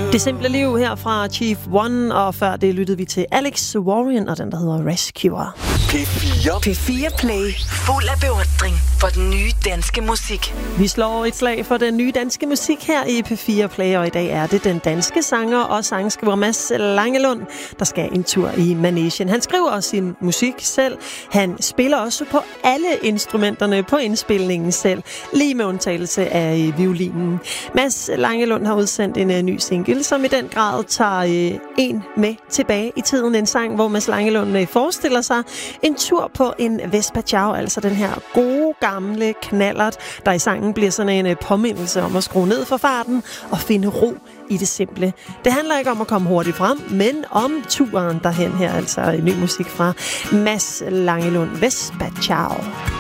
Det simple liv her fra Chief One, og før det lyttede vi til Alex Warren og den, der hedder Rescuer. P4 Play. Fuld af beundring for den nye danske musik. Vi slår et slag for den nye danske musik her i P4 Play, og i dag er det den danske sanger og sangskriver Mads Langelund, der skal en tur i Manegen. Han skriver sin musik selv. Han spiller også på alle instrumenterne på indspilningen selv, lige med undtagelse af violinen. Mads Langelund har udsendt en ny single, som i den grad tager en med tilbage i tiden. En sang, hvor Mads Langelund forestiller sig en tur på en Vespa Ciao, altså den her gode gamle knallert, der i sangen bliver sådan en påmindelse om at skrue ned for farten og finde ro i det simple. Det handler ikke om at komme hurtigt frem, men om turen derhen her, altså ny musik fra Mads Langelund, Vespa Ciao.